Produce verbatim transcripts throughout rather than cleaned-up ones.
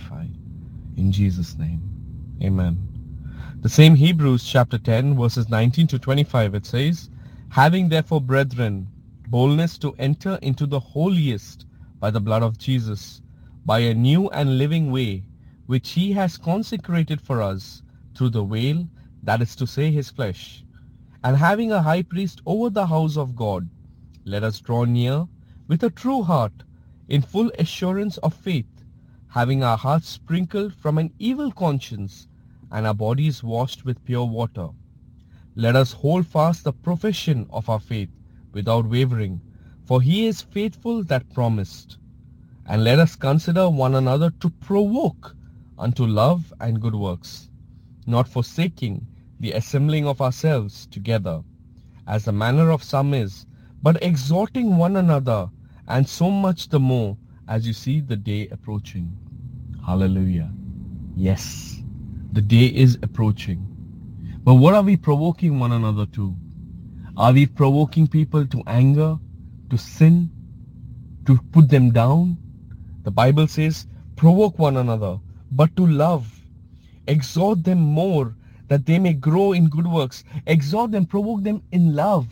glorified. In Jesus' name, amen. The same Hebrews chapter ten verses nineteen to twenty-five, it says, having therefore, brethren, boldness to enter into the holiest by the blood of Jesus, by a new and living way, which he has consecrated for us through the veil, that is to say, his flesh. And having a high priest over the house of God, let us draw near with a true heart, in full assurance of faith, having our hearts sprinkled from an evil conscience, and our bodies washed with pure water. Let us hold fast the profession of our faith without wavering, for he is faithful that promised. And let us consider one another to provoke unto love and good works, not forsaking the assembling of ourselves together, as the manner of some is, but exhorting one another, and so much the more as you see the day approaching. Hallelujah. Yes, the day is approaching. But what are we provoking one another to? Are we provoking people to anger, to sin, to put them down? The Bible says, provoke one another, but to love. Exhort them more, that they may grow in good works. Exhort them, provoke them in love.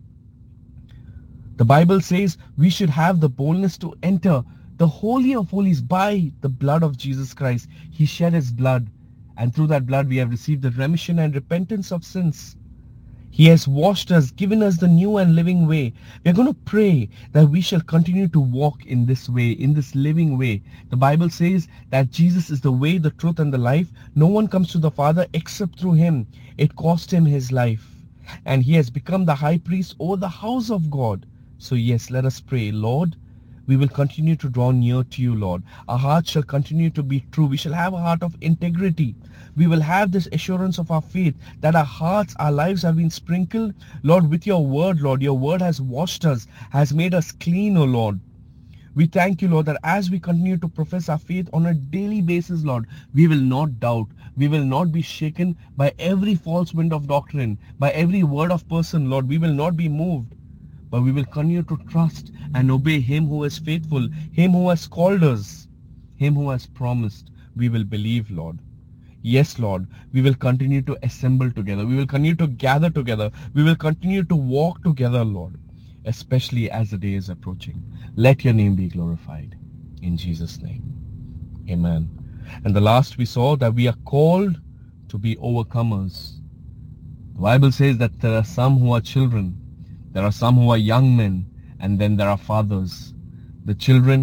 The Bible says we should have the boldness to enter the Holy of Holies by the blood of Jesus Christ. He shed his blood, and through that blood we have received the remission and repentance of sins. He has washed us, given us the new and living way. We are going to pray that we shall continue to walk in this way, in this living way. The Bible says that Jesus is the way, the truth, and the life. No one comes to the Father except through him. It cost him his life, and he has become the high priest over the house of God. So yes, let us pray. Lord, we will continue to draw near to you, Lord. Our hearts shall continue to be true. We shall have a heart of integrity. We will have this assurance of our faith that our hearts, our lives have been sprinkled, Lord, with your word, Lord. Your word has washed us, has made us clean, O Lord. We thank you, Lord, that as we continue to profess our faith on a daily basis, Lord, we will not doubt. We will not be shaken by every false wind of doctrine, by every word of person, Lord. We will not be moved, but we will continue to trust and obey him who is faithful, him who has called us, him who has promised. We will believe, Lord. Yes, Lord, we will continue to assemble together. We will continue to gather together. We will continue to walk together, Lord, especially as the day is approaching. Let your name be glorified. In Jesus' name, amen. And the last we saw that we are called to be overcomers. The Bible says that there are some who are children, there are some who are young men, and then there are fathers. The children